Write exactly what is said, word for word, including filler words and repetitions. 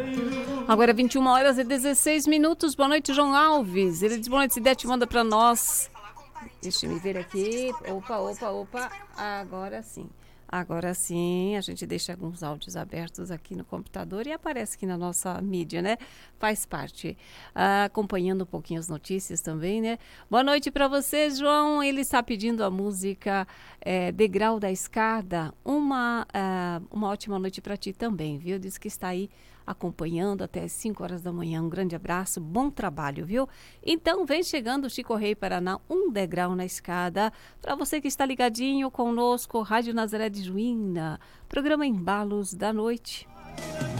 Agora vinte e uma horas e dezesseis minutos. Boa noite, João Alves. Ele diz boa noite, Cidete, manda pra nós. Deixa eu me ver aqui. Opa, opa, opa. Agora sim. Agora sim, a gente deixa alguns áudios abertos aqui no computador e aparece aqui na nossa mídia, né? Faz parte. Ah, acompanhando um pouquinho as notícias também, né? Boa noite para você, João. Ele está pedindo a música é, Degrau da Escada. Uma, ah, uma ótima noite para ti também, viu? Diz que está aí acompanhando até as cinco horas da manhã. Um grande abraço, bom trabalho, viu? Então, vem chegando o Chico Rei Paraná, um degrau na escada. Para você que está ligadinho conosco, Rádio Nazaré de Juína, programa Embalos da Noite.